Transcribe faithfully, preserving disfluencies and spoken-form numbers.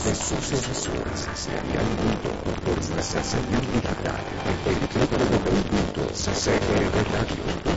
Jesús es serial punto com por nuestra señal digital en doble u doble u doble u punto c c r radio punto com.